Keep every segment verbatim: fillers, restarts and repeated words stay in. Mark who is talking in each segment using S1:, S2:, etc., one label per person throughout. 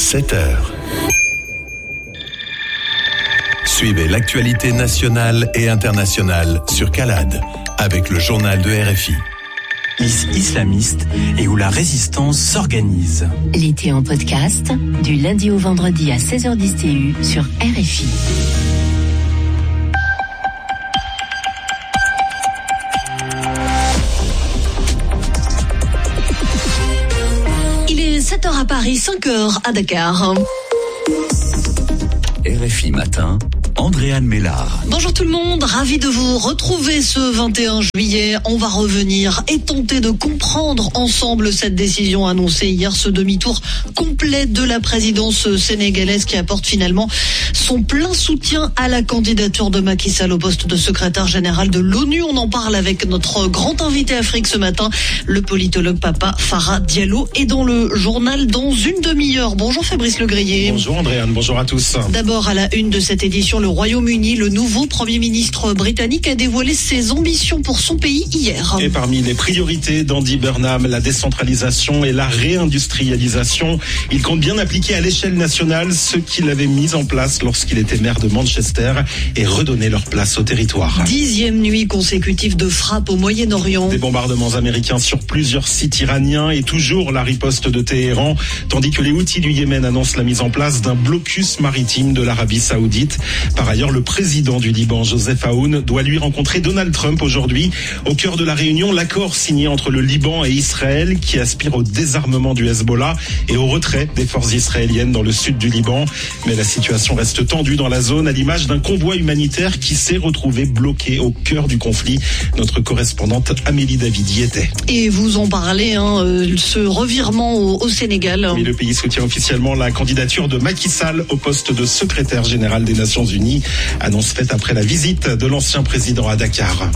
S1: sept heures. Suivez l'actualité nationale et internationale sur Calade avec le journal de R F I.
S2: Islamiste et où la résistance s'organise.
S3: L'été en podcast, du lundi au vendredi à seize heures dix T U sur R F I.
S4: Il est sept heures à Paris, cinq heures à Dakar.
S2: R F I Matin, Andréane Mélard.
S4: Bonjour tout le monde, ravi de vous retrouver ce vingt et un juillet. On va revenir et tenter de comprendre ensemble cette décision annoncée hier, ce demi-tour complet de la présidence sénégalaise qui apporte finalement son plein soutien à la candidature de Macky Sall au poste de secrétaire général de l'ONU. On en parle avec notre grand invité Afrique ce matin, le politologue Papa Farah Diallo, et dans le journal dans une demi-heure. Bonjour Fabrice Legrier.
S5: Bonjour Andréane, bonjour à tous.
S4: D'abord à la une de cette édition, le Royaume-Uni, le nouveau Premier ministre britannique a dévoilé ses ambitions pour son pays hier.
S5: Et parmi les priorités d'Andy Burnham, la décentralisation et la réindustrialisation. Il compte bien appliquer à l'échelle nationale ce qu'il avait mis en place lorsqu'il était maire de Manchester et redonner leur place au territoire.
S4: Dixième nuit consécutive de frappe au Moyen-Orient.
S5: Des bombardements américains sur plusieurs sites iraniens et toujours la riposte de Téhéran, tandis que les Houthis du Yémen annoncent la mise en place d'un blocus maritime de l'Arabie Saoudite. Par ailleurs, le président du Liban, Joseph Aoun, doit lui rencontrer Donald Trump aujourd'hui. Au cœur de la réunion, l'accord signé entre le Liban et Israël qui aspire au désarmement du Hezbollah et au retrait des forces israéliennes dans le sud du Liban. Mais la situation reste tendue dans la zone à l'image d'un convoi humanitaire qui s'est retrouvé bloqué au cœur du conflit. Notre correspondante Amélie David y était.
S4: Et vous en parlez, hein, ce revirement au, au Sénégal.
S5: Oui, le pays soutient officiellement la candidature de Macky Sall au poste de secrétaire général des Nations Unies. Annonce faite après la visite de l'ancien président à Dakar.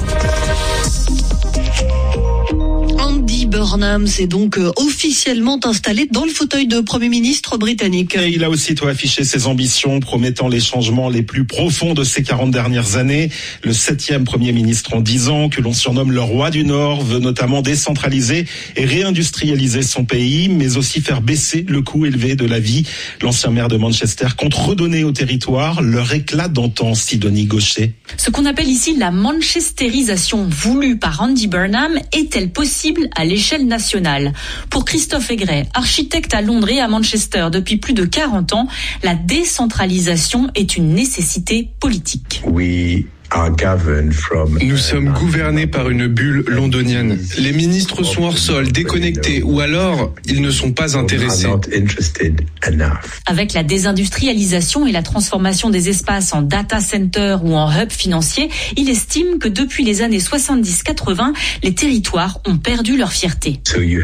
S4: Andy Burnham s'est donc officiellement installé dans le fauteuil de Premier ministre britannique.
S5: Et il a aussitôt affiché ses ambitions, promettant les changements les plus profonds de ces quarante dernières années. Le septième Premier ministre en dix ans, que l'on surnomme le roi du Nord, veut notamment décentraliser et réindustrialiser son pays, mais aussi faire baisser le coût élevé de la vie. L'ancien maire de Manchester compte redonner au territoire leur éclat d'antan, Sidonie Gaucher.
S6: Ce qu'on appelle ici la manchestérisation voulue par Andy Burnham est-elle possible à l'échelle nationale? Pour Christophe Aigret, architecte à Londres et à Manchester depuis plus de quarante ans, la décentralisation est une nécessité politique.
S7: Oui. Nous sommes gouvernés par une bulle londonienne. Les ministres sont hors sol, déconnectés, ou alors ils ne sont pas intéressés.
S6: Avec la désindustrialisation et la transformation des espaces en data center ou en hub financier, il estime que depuis les années soixante-dix quatre-vingts, les territoires ont perdu leur fierté.
S7: Il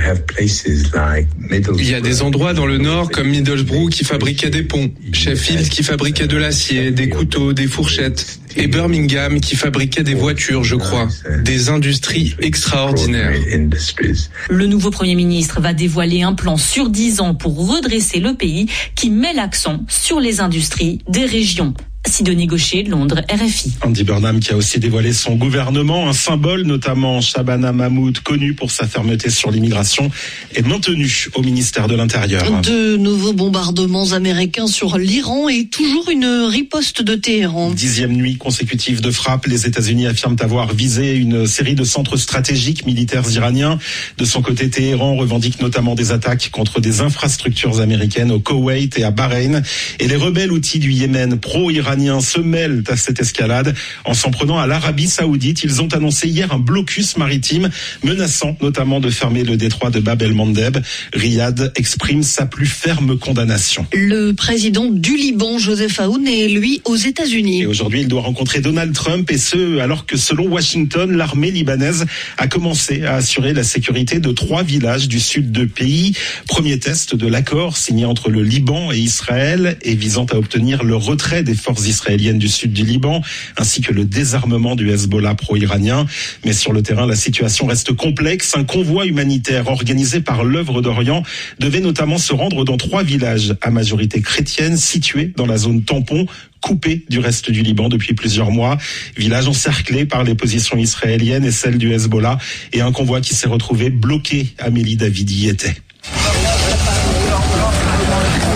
S7: y a des endroits dans le nord comme Middlesbrough qui fabriquaient des ponts, Sheffield qui fabriquait de l'acier, des couteaux, des fourchettes, et Birmingham qui fabriquait des voitures, je crois. Des industries extraordinaires.
S6: Le nouveau Premier ministre va dévoiler un plan sur dix ans pour redresser le pays qui met l'accent sur les industries des régions. Sidonie Gaucher, Londres, R F I.
S5: Andy Burnham qui a aussi dévoilé son gouvernement, un symbole notamment Shabana Mahmoud, connu pour sa fermeté sur l'immigration, est maintenu au ministère de l'Intérieur.
S4: De nouveaux bombardements américains sur l'Iran et toujours une riposte de Téhéran.
S5: Dixième nuit consécutive de frappe, les États-Unis affirment avoir visé une série de centres stratégiques militaires iraniens. De son côté, Téhéran revendique notamment des attaques contre des infrastructures américaines au Koweït et à Bahreïn. Et les rebelles Houthis du Yémen pro-iraniens se mêlent à cette escalade en s'en prenant à l'Arabie Saoudite. Ils ont annoncé hier un blocus maritime menaçant notamment de fermer le détroit de Bab el-Mandeb. Riyad exprime sa plus ferme condamnation.
S4: Le président du Liban, Joseph Aoun, est lui aux États-Unis.
S5: Et aujourd'hui, il doit rencontrer Donald Trump, et ce, alors que selon Washington, l'armée libanaise a commencé à assurer la sécurité de trois villages du sud du pays. Premier test de l'accord signé entre le Liban et Israël et visant à obtenir le retrait des forces israéliennes du sud du Liban, ainsi que le désarmement du Hezbollah pro-iranien. Mais sur le terrain, la situation reste complexe. Un convoi humanitaire organisé par l'Œuvre d'Orient devait notamment se rendre dans trois villages à majorité chrétienne situés dans la zone tampon, coupé du reste du Liban depuis plusieurs mois. Village encerclé par les positions israéliennes et celles du Hezbollah, et un convoi qui s'est retrouvé bloqué. Amélie David y était.
S8: Le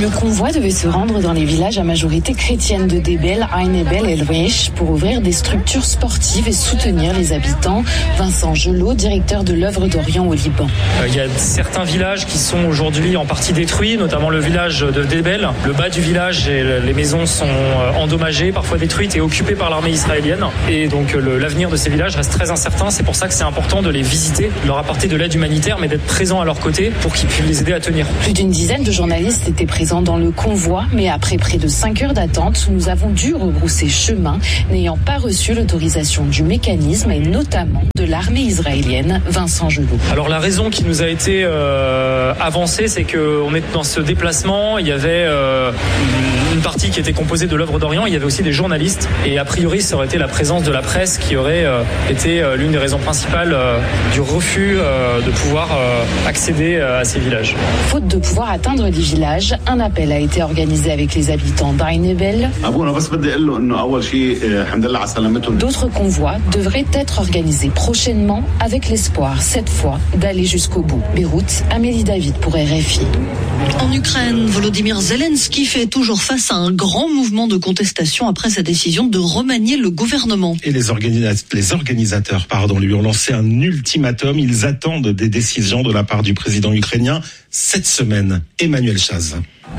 S8: Le convoi devait se rendre dans les villages à majorité chrétienne de Debel, Ain Ebel et El Reish pour ouvrir des structures sportives et soutenir les habitants. Vincent Gelot, directeur de l'œuvre d'Orient au Liban.
S9: Il y a certains villages qui sont aujourd'hui en partie détruits, notamment le village de Debel. Le bas du village et les maisons sont endommagées, parfois détruites et occupées par l'armée israélienne. Et donc le, l'avenir de ces villages reste très incertain. C'est pour ça que c'est important de les visiter, de leur apporter de l'aide humanitaire, mais d'être présent à leur côté pour qu'ils puissent les aider à tenir.
S8: Plus d'une dizaine de journalistes étaient présents dans le convoi, mais après près de cinq heures d'attente, nous avons dû rebrousser chemin, n'ayant pas reçu l'autorisation du mécanisme et notamment de l'armée israélienne. Vincent Gelot.
S9: Alors la raison qui nous a été euh, avancée, c'est qu'on est dans ce déplacement, il y avait euh, une partie qui était composée de l'œuvre d'Orient, il y avait aussi des journalistes, et a priori ça aurait été la présence de la presse qui aurait euh, été euh, l'une des raisons principales euh, du refus euh, de pouvoir euh, accéder euh, à ces villages.
S8: Faute de pouvoir atteindre les villages, un appel a été organisé avec les habitants d'Ain Ebel. D'autres convois devraient être organisés prochainement avec l'espoir, cette fois, d'aller jusqu'au bout. Beyrouth, Amélie David pour R F I.
S4: En Ukraine, Volodymyr Zelensky fait toujours face à un grand mouvement de contestation après sa décision de remanier le gouvernement.
S5: Et les, organisa- les organisateurs pardon, lui ont lancé un ultimatum. Ils attendent des décisions de la part du président ukrainien cette semaine. Emmanuel Chaz.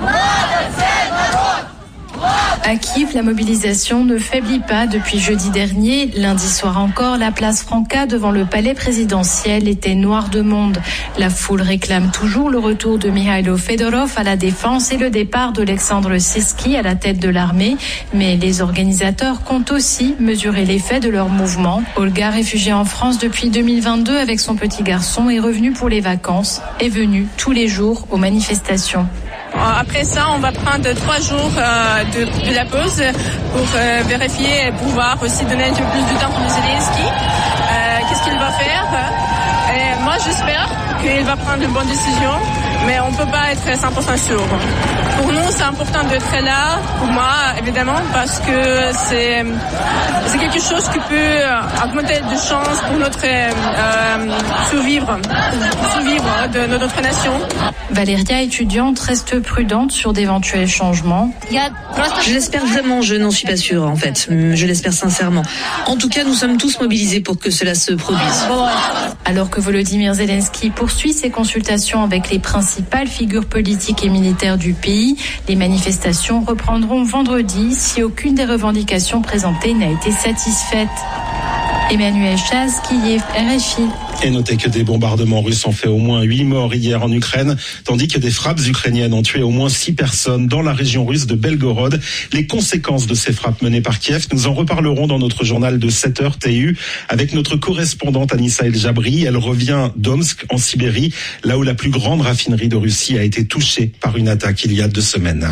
S10: À Kiev, la mobilisation ne faiblit pas depuis jeudi dernier. Lundi soir encore, la place Franca devant le palais présidentiel était noire de monde. La foule réclame toujours le retour de Mikhailo Fedorov à la défense et le départ d'Alexandre Sirski à la tête de l'armée. Mais les organisateurs comptent aussi mesurer l'effet de leur mouvement. Olga, réfugiée en France depuis deux mille vingt-deux avec son petit garçon, est revenue pour les vacances, est venue tous les jours aux manifestations.
S11: Après ça, on va prendre trois jours euh, de, de la pause pour euh, vérifier et pouvoir aussi donner un peu plus de temps pour Zelensky. Euh, qu'est-ce qu'il va faire? Et moi, j'espère qu'il va prendre une bonne décision, mais on ne peut pas être cent pour cent sûr. Pour nous, c'est important d'être là, pour moi, évidemment, parce que c'est, c'est quelque chose qui peut augmenter de chances pour notre euh, survivre, survivre de, de notre nation.
S10: Valéria, étudiante, reste prudente sur d'éventuels changements.
S12: Je l'espère vraiment, je n'en suis pas sûre en fait. Je l'espère sincèrement. En tout cas, nous sommes tous mobilisés pour que cela se produise.
S10: Alors que Volodymyr Zelensky poursuit ses consultations avec les principales figures politiques et militaires du pays, les manifestations reprendront vendredi si aucune des revendications présentées n'a été satisfaite. Emmanuel Chaz, Kiev, R F I.
S5: Et notez que des bombardements russes ont fait au moins huit morts hier en Ukraine, tandis que des frappes ukrainiennes ont tué au moins six personnes dans la région russe de Belgorod. Les conséquences de ces frappes menées par Kiev, nous en reparlerons dans notre journal de sept heures T U avec notre correspondante Anissa El Jabri. Elle revient d'Omsk en Sibérie, là où la plus grande raffinerie de Russie a été touchée par une attaque il y a deux semaines.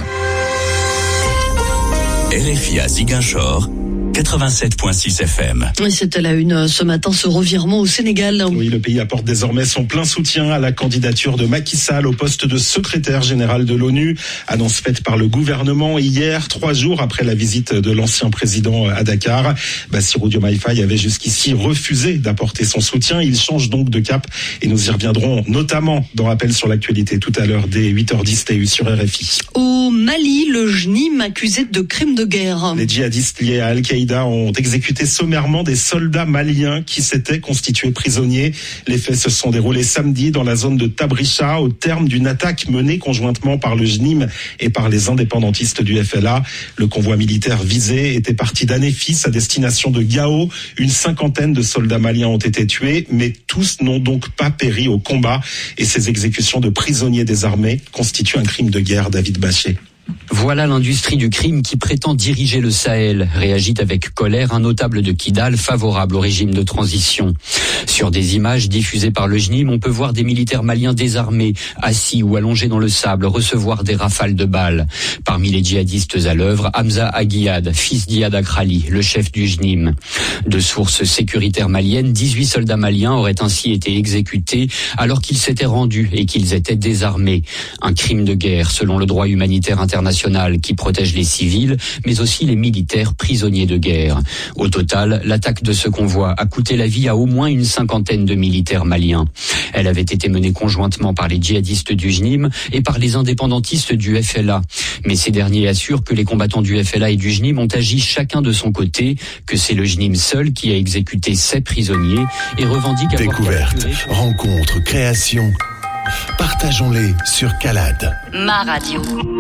S2: R F I à Ziguinchor, quatre-vingt-sept virgule six F M.
S4: Et c'est à la une ce matin, ce revirement au Sénégal.
S5: Oui, le pays apporte désormais son plein soutien à la candidature de Macky Sall au poste de secrétaire général de l'ONU. Annonce faite par le gouvernement hier, trois jours après la visite de l'ancien président à Dakar. Bassirou Diomaye Faye avait jusqu'ici refusé d'apporter son soutien. Il change donc de cap et nous y reviendrons notamment dans Rappel sur l'actualité tout à l'heure dès huit heures dix T U sur R F I.
S4: Au Mali, le J N I M accusé de crimes de guerre.
S5: Les djihadistes liés à Al-Qaïda ont exécuté sommairement des soldats maliens qui s'étaient constitués prisonniers. Les faits se sont déroulés samedi dans la zone de Tabricha au terme d'une attaque menée conjointement par le J N I M et par les indépendantistes du F L A. Le convoi militaire visé était parti d'Anéfis à destination de Gao. Une cinquantaine de soldats maliens ont été tués, mais tous n'ont donc pas péri au combat. Et ces exécutions de prisonniers désarmés constituent un crime de guerre. David Bachet.
S13: Voilà l'industrie du crime qui prétend diriger le Sahel, réagit avec colère un notable de Kidal favorable au régime de transition. Sur des images diffusées par le J N I M, on peut voir des militaires maliens désarmés, assis ou allongés dans le sable, recevoir des rafales de balles. Parmi les djihadistes à l'œuvre, Hamza Aguiad, fils d'Iyad Akrali, le chef du J N I M. De sources sécuritaires maliennes, dix-huit soldats maliens auraient ainsi été exécutés alors qu'ils s'étaient rendus et qu'ils étaient désarmés. Un crime de guerre selon le droit humanitaire international internationale qui protège les civils, mais aussi les militaires prisonniers de guerre. Au total, l'attaque de ce convoi a coûté la vie à au moins une cinquantaine de militaires maliens. Elle avait été menée conjointement par les djihadistes du J N I M et par les indépendantistes du F L A. Mais ces derniers assurent que les combattants du F L A et du J N I M ont agi chacun de son côté, que c'est le J N I M seul qui a exécuté ces prisonniers et revendique avoir
S1: Découverte,
S13: capturé...
S1: rencontres, créations. Partageons-les sur Calade.
S3: Ma radio.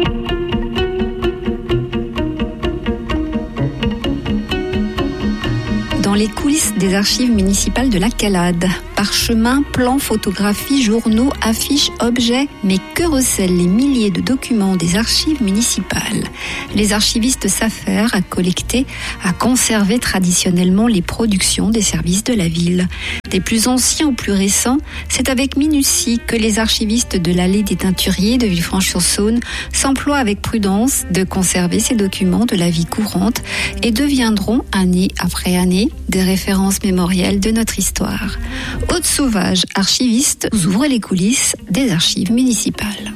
S14: Dans les coulisses des archives municipales de la Calade. Parchemins, plans, photographies, journaux, affiches, objets, mais que recèlent les milliers de documents des archives municipales? Les archivistes s'affairent à collecter, à conserver traditionnellement les productions des services de la ville. Des plus anciens aux plus récents, c'est avec minutie que les archivistes de l'allée des Teinturiers de Villefranche-sur-Saône s'emploient avec prudence de conserver ces documents de la vie courante et deviendront, année après année, des références mémorielles de notre histoire. Aude Sauvage, archiviste, vous ouvre les coulisses des archives municipales.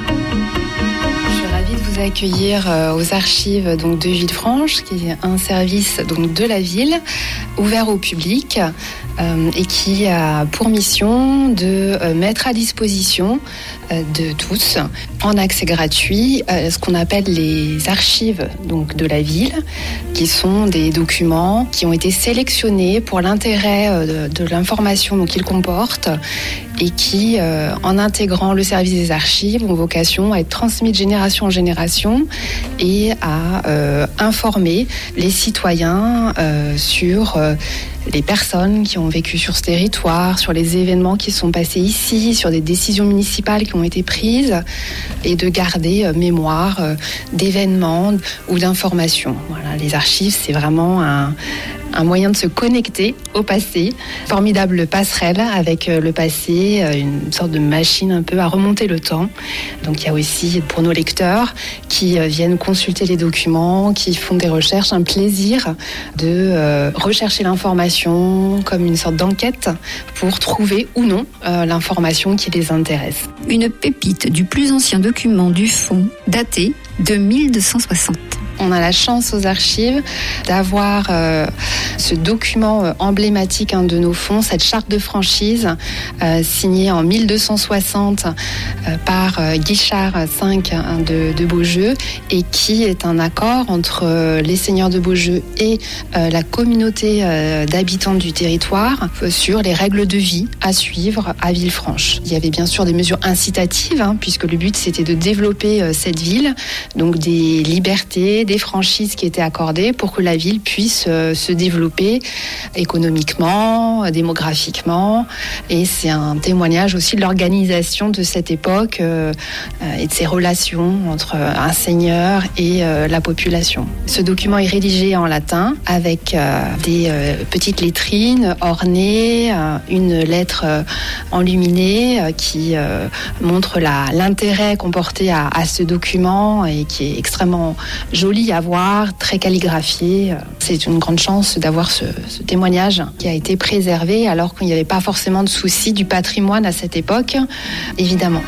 S15: Je suis ravie de vous accueillir aux archives donc, de Villefranche, qui est un service donc, de la ville, ouvert au public euh, et qui a pour mission de euh, mettre à disposition euh, de tous, en accès gratuit, euh, ce qu'on appelle les archives donc, de la ville, qui sont des documents qui ont été sélectionnés pour l'intérêt euh, de, de l'information qu'ils comportent et qui, euh, en intégrant le service des archives, ont vocation à être transmis de génération en génération et à euh, informer les citoyens euh, sur euh, les personnes qui ont vécu sur ce territoire, sur les événements qui sont passés ici, sur des décisions municipales qui ont été prises, et de garder euh, mémoire euh, d'événements ou d'informations. Voilà, les archives, c'est vraiment un, un moyen de se connecter au passé. Formidable passerelle avec euh, le passé, euh, une sorte de machine un peu à remonter le temps. Donc il y a aussi pour nos lecteurs qui euh, viennent consulter les documents, qui font des recherches, un plaisir de euh, rechercher l'information comme une sorte d'enquête pour trouver ou non euh, l'information qui les intéresse.
S14: Une pépite du plus ancien document du fonds, daté de mille deux cent soixante.
S15: On a la chance aux archives d'avoir euh, ce document euh, emblématique hein, de nos fonds, cette charte de franchise euh, signée en mille deux cent soixante euh, par euh, Guichard cinq hein, de, de Beaujeu, et qui est un accord entre euh, les seigneurs de Beaujeu et euh, la communauté euh, d'habitants du territoire euh, sur les règles de vie à suivre à Villefranche. Il y avait bien sûr des mesures incitatives hein, puisque le but c'était de développer euh, cette ville, donc des libertés, des franchises qui étaient accordées pour que la ville puisse euh, se développer économiquement, démographiquement, et c'est un témoignage aussi de l'organisation de cette époque euh, euh, et de ses relations entre un seigneur et euh, la population. Ce document est rédigé en latin avec euh, des euh, petites lettrines ornées, euh, une lettre euh, enluminée euh, qui euh, montre la, l'intérêt qu'on portait à, à ce document et qui est extrêmement joli à voir, très calligraphié. C'est une grande chance d'avoir ce, ce témoignage qui a été préservé alors qu'il n'y avait pas forcément de souci du patrimoine à cette époque, évidemment.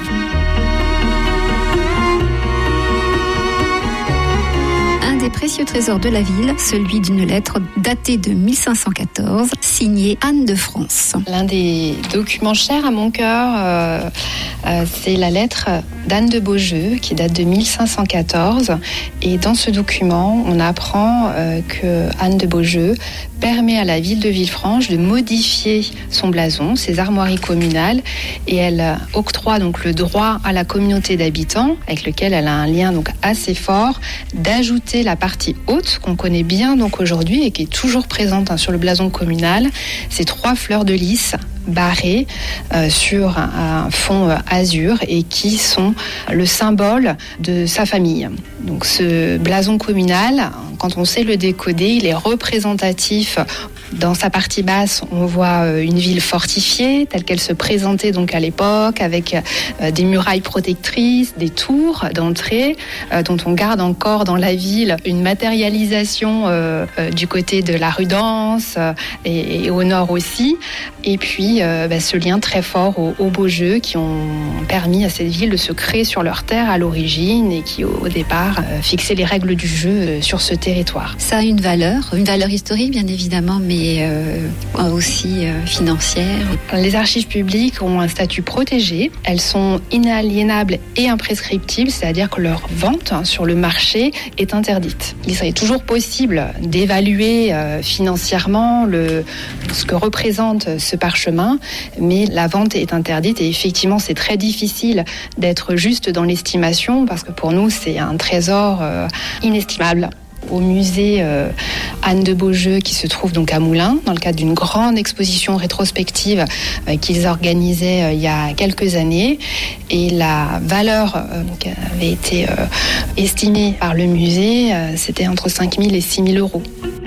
S14: Des précieux trésors de la ville, celui d'une lettre datée de mille cinq cent quatorze, signée Anne de France.
S15: L'un des documents chers à mon cœur, euh, euh, c'est la lettre d'Anne de Beaujeu, qui date de mille cinq cent quatorze. Et dans ce document, on apprend euh, que Anne de Beaujeu permet à la ville de Villefranche de modifier son blason, ses armoiries communales, et elle octroie donc le droit à la communauté d'habitants, avec lequel elle a un lien donc assez fort, d'ajouter la partie haute qu'on connaît bien donc aujourd'hui et qui est toujours présente hein, sur le blason communal, ces trois fleurs de lys barrées euh, sur un, un fond euh, azur et qui sont le symbole de sa famille. Donc ce blason communal, quand on sait le décoder, il est représentatif Dans sa partie basse, on voit une ville fortifiée telle qu'elle se présentait donc à l'époque, avec des murailles protectrices, des tours d'entrée, dont on garde encore dans la ville une matérialisation euh, euh, du côté de la Rudence euh, et, et au nord aussi. Et puis euh, bah, ce lien très fort aux, aux Beaujeux qui ont permis à cette ville de se créer sur leur terre à l'origine et qui au, au départ euh, fixaient les règles du jeu euh, sur ce territoire.
S14: Ça a une valeur, une valeur historique bien évidemment, mais euh, aussi euh, financière.
S15: Les archives publiques ont un statut protégé. Elles sont inaliénables et imprescriptibles, c'est-à-dire que leur vente hein, sur le marché est interdite. Il serait toujours possible d'évaluer euh, financièrement le, ce que représente ce parchemin, mais la vente est interdite et effectivement c'est très difficile d'être juste dans l'estimation parce que pour nous c'est un trésor euh, inestimable. Au musée euh, Anne de Beaujeu qui se trouve donc à Moulins dans le cadre d'une grande exposition rétrospective euh, qu'ils organisaient euh, il y a quelques années et la valeur euh, donc, avait été euh, estimée par le musée, euh, c'était entre cinq mille et six mille euros.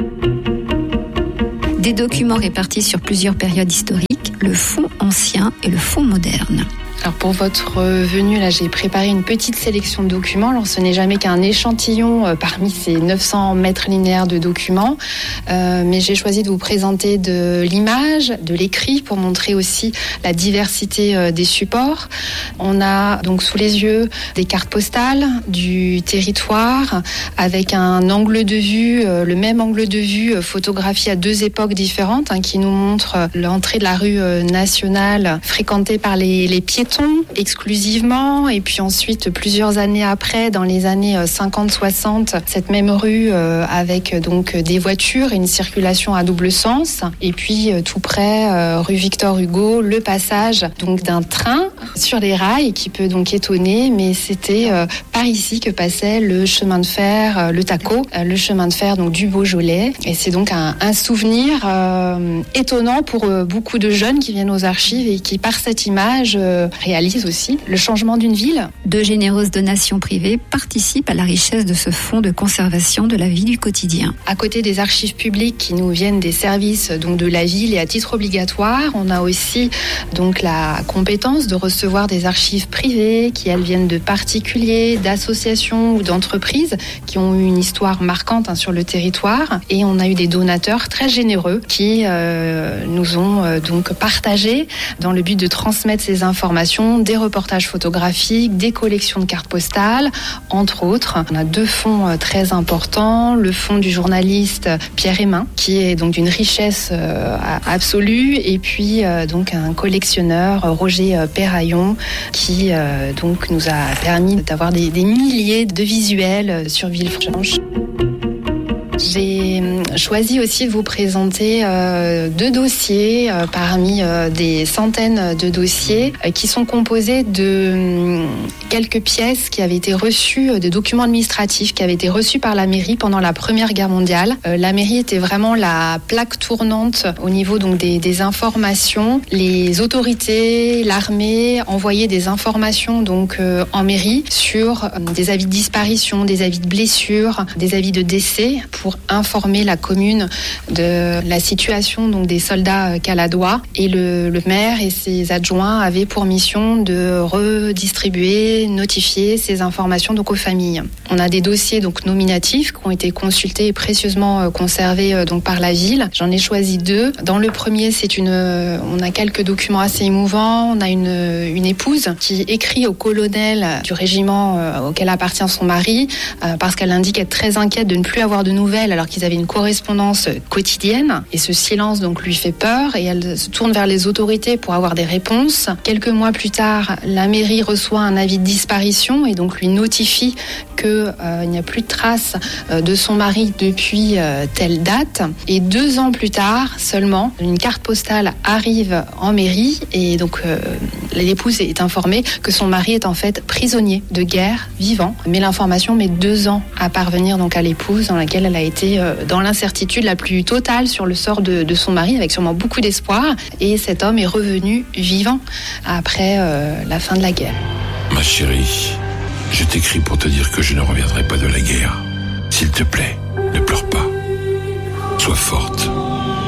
S14: Des documents répartis sur plusieurs périodes historiques, le fonds ancien et le fonds moderne.
S15: Alors pour votre venue, là, j'ai préparé une petite sélection de documents. Alors ce n'est jamais qu'un échantillon euh, parmi ces neuf cents mètres linéaires de documents, euh, mais j'ai choisi de vous présenter de l'image, de l'écrit pour montrer aussi la diversité euh, des supports. On a donc sous les yeux des cartes postales du territoire avec un angle de vue, euh, le même angle de vue euh, photographié à deux époques différentes hein, qui nous montre euh, l'entrée de la rue euh, nationale fréquentée par les, les piétons exclusivement et puis ensuite plusieurs années après dans les années cinquante soixante cette même rue euh, avec donc des voitures et une circulation à double sens et puis euh, tout près euh, rue Victor Hugo le passage donc d'un train sur les rails qui peut donc étonner mais c'était euh, par ici que passait le chemin de fer euh, le TACO euh, le chemin de fer donc du Beaujolais et c'est donc un, un souvenir euh, étonnant pour euh, beaucoup de jeunes qui viennent aux archives et qui par cette image euh, réalise aussi le changement d'une ville.
S14: De généreuses donations privées participent à la richesse de ce fonds de conservation de la vie du quotidien.
S15: À côté des archives publiques qui nous viennent des services donc de la ville et à titre obligatoire, on a aussi donc la compétence de recevoir des archives privées qui elles viennent de particuliers, d'associations ou d'entreprises qui ont eu une histoire marquante hein, sur le territoire et on a eu des donateurs très généreux qui euh, nous ont euh, donc partagé dans le but de transmettre ces informations des reportages photographiques, des collections de cartes postales, entre autres. On a deux fonds très importants. Le fonds du journaliste Pierre Hémin, qui est donc d'une richesse absolue, et puis donc un collectionneur, Roger Perraillon, qui donc nous a permis d'avoir des, des milliers de visuels sur Villefranche. J'ai choisi aussi de vous présenter euh, deux dossiers euh, parmi euh, des centaines de dossiers euh, qui sont composés de euh, quelques pièces qui avaient été reçues, euh, des documents administratifs qui avaient été reçus par la mairie pendant la Première Guerre mondiale. Euh, la mairie était vraiment la plaque tournante au niveau donc des, des informations. Les autorités, l'armée envoyaient des informations donc euh, en mairie sur euh, des avis de disparition, des avis de blessures, des avis de décès pour informer la commune de la situation donc des soldats caladois et le, le maire et ses adjoints avaient pour mission de redistribuer, notifier ces informations donc aux familles. On a des dossiers donc nominatifs qui ont été consultés et précieusement conservés donc par la ville. J'en ai choisi deux. Dans le premier, c'est une, on a quelques documents assez émouvants. On a une, une épouse qui écrit au colonel du régiment auquel appartient son mari parce qu'elle indique être très inquiète de ne plus avoir de nouvelles alors qu'ils avaient une correspondance quotidienne et ce silence donc lui fait peur et elle se tourne vers les autorités pour avoir des réponses. Quelques mois plus tard, la mairie reçoit un avis de disparition et donc lui notifie qu'il euh, n'y a plus de traces euh, de son mari depuis euh, telle date et deux ans plus tard seulement, une carte postale arrive en mairie et donc euh, l'épouse est informée que son mari est en fait prisonnier de guerre vivant mais l'information met deux ans à parvenir donc à l'épouse dans laquelle elle a été dans l'incertitude la plus totale sur le sort de, de son mari, avec sûrement beaucoup d'espoir. Et cet homme est revenu vivant après euh, la fin de la guerre.
S16: Ma chérie, je t'écris pour te dire que je ne reviendrai pas de la guerre. S'il te plaît, ne pleure pas. Sois forte.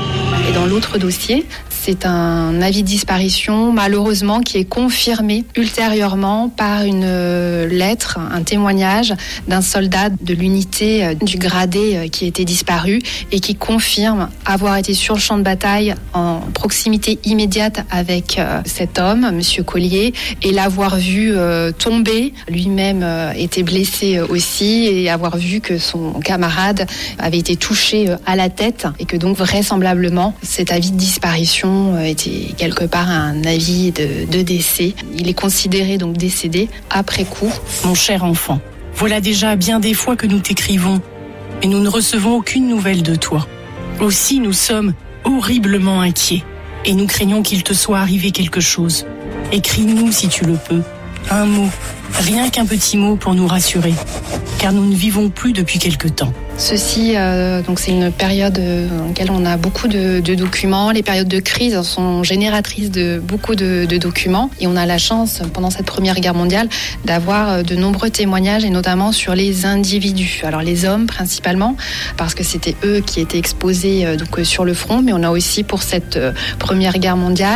S15: Et dans l'autre dossier, c'est un avis de disparition, malheureusement, qui est confirmé ultérieurement par une lettre, un témoignage d'un soldat de l'unité du gradé qui était disparu et qui confirme avoir été sur le champ de bataille en proximité immédiate avec cet homme, Monsieur Collier, et l'avoir vu tomber. Lui-même était blessé aussi et avoir vu que son camarade avait été touché à la tête et que donc vraisemblablement cet avis de disparition était quelque part un avis de, de décès. Il est considéré donc décédé après coup.
S17: Mon cher enfant, voilà déjà bien des fois que nous t'écrivons, mais nous ne recevons aucune nouvelle de toi. Aussi nous sommes horriblement inquiets et nous craignons qu'il te soit arrivé quelque chose. Écris-nous si tu le peux, un mot, rien qu'un petit mot pour nous rassurer, car nous ne vivons plus depuis quelque temps.
S15: Ceci, euh, donc c'est une période dans laquelle on a beaucoup de, de documents. Les périodes de crise sont génératrices de beaucoup de, de documents. Et on a la chance, pendant cette Première Guerre mondiale, d'avoir de nombreux témoignages, et notamment sur les individus. Alors les hommes principalement, parce que c'était eux qui étaient exposés euh, donc, sur le front. Mais on a aussi, pour cette euh, Première Guerre mondiale,